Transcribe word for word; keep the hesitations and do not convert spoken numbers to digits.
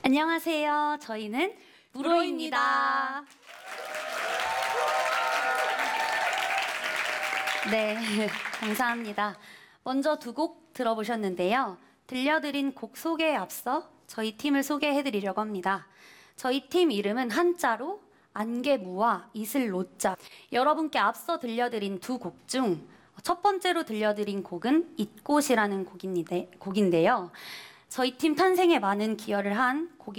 안녕하세요. 저희는 무로입니다. 네, 감사합니다. 먼저 두 곡 들어보셨는데요. 들려드린 곡 소개에 앞서 저희 팀을 소개해드리려고 합니다. 저희 팀 이름은 한자로 안개무와 이슬로자. 여러분께 앞서 들려드린 두 곡 중 첫 번째로 들려드린 곡은 잇꽃이라는 곡인데, 곡인데요. 저희 팀 탄생에 많은 기여를 한 곡이